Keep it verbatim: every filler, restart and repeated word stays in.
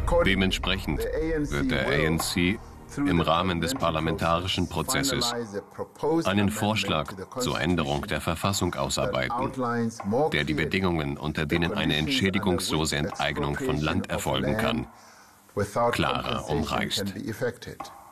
Dementsprechend wird der A N C im Rahmen des parlamentarischen Prozesses einen Vorschlag zur Änderung der Verfassung ausarbeiten, der die Bedingungen, unter denen eine entschädigungslose Enteignung von Land erfolgen kann, klarer umreißt.